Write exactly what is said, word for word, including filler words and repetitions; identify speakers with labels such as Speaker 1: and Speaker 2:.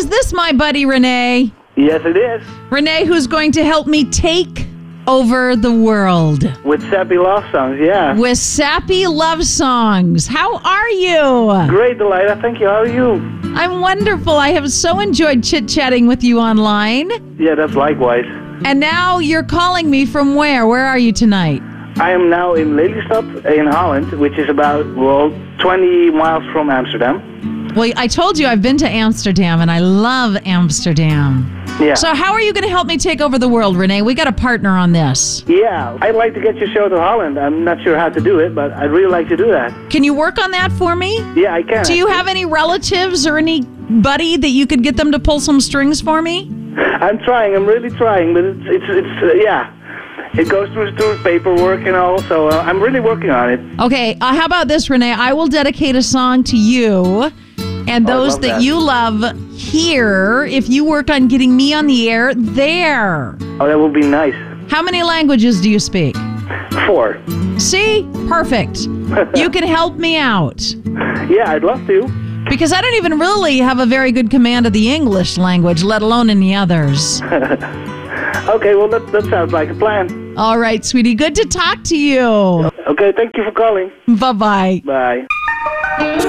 Speaker 1: Is this my buddy Renee?
Speaker 2: Yes, it is.
Speaker 1: Renee, who's going to help me take over the world
Speaker 2: With sappy love songs, yeah.
Speaker 1: with sappy love songs. How are you?
Speaker 2: Great, Delilah. Thank you. How are you?
Speaker 1: I'm wonderful. I have so enjoyed chit-chatting with you online.
Speaker 2: Yeah, that's likewise.
Speaker 1: And now you're calling me from where? Where are you tonight?
Speaker 2: I am now in Lelystad in Holland, which is about, well, twenty miles from Amsterdam.
Speaker 1: Well, I told you I've been to Amsterdam, and I love Amsterdam.
Speaker 2: Yeah.
Speaker 1: So how are you going to help me take over the world, Renee? We got a partner on this.
Speaker 2: Yeah, I'd like to get your show to Holland. I'm not sure how to do it, but I'd really like to do that.
Speaker 1: Can you work on that for me?
Speaker 2: Yeah, I can.
Speaker 1: Do you have any relatives or anybody that you could get them to pull some strings for me?
Speaker 2: I'm trying. I'm really trying, but it's, it's, it's uh, yeah. It goes through, through paperwork and all, so uh, I'm really working on it.
Speaker 1: Okay, uh, how about this, Renee? I will dedicate a song to you and
Speaker 2: Oh, I
Speaker 1: those
Speaker 2: love
Speaker 1: that,
Speaker 2: that.
Speaker 1: you love here if you work on getting me on the air there.
Speaker 2: Oh, that would be nice.
Speaker 1: How many languages do you speak?
Speaker 2: Four.
Speaker 1: See? Perfect. You can help me out.
Speaker 2: Yeah, I'd love to.
Speaker 1: Because I don't even really have a very good command of the English language, let alone any others.
Speaker 2: Okay, well, that, that sounds like a plan.
Speaker 1: All right, sweetie. Good to talk to you.
Speaker 2: Okay, thank you for calling.
Speaker 1: Bye-bye.
Speaker 2: Bye.